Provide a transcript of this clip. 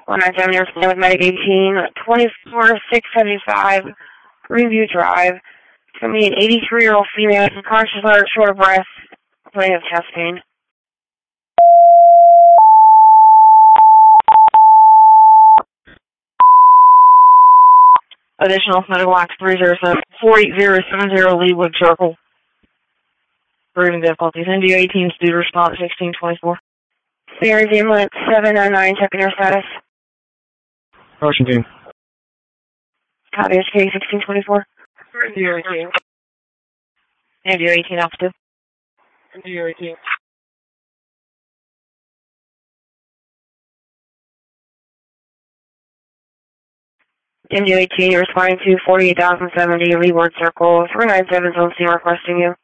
197, you're staying with Medic 18, 24675 Greenview Drive. It's going to be an 83-year-old female, conscious alert, short of breath, plenty of chest pain. Additional medical acts 307 48070 Leewood Circle. Breathing difficulties. NDO 18 student response 1624. Series ambulance 709, checking your status. Motion team. Copy HK 1624. NDO 18. NDO 18 Alpha 2. NDO 18. NDO 18, you're responding to 48,070 Leeward Circle. 397 Zone C requesting you.